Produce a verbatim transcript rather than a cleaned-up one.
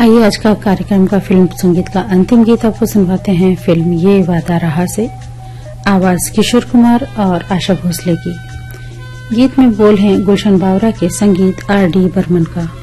आइए आज का कार्यक्रम का फिल्म संगीत का अंतिम गीत आपको सुनवाते हैं। फिल्म ये वादा रहा से आवाज किशोर कुमार और आशा भोसले की। गीत में बोल हैं गुलशन बावरा के, संगीत आर डी बर्मन का।